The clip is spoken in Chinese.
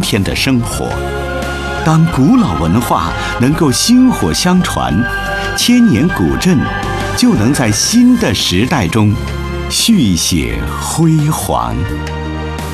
天的生活。当古老文化能够薪火相传，千年古镇就能在新的时代中续写辉煌。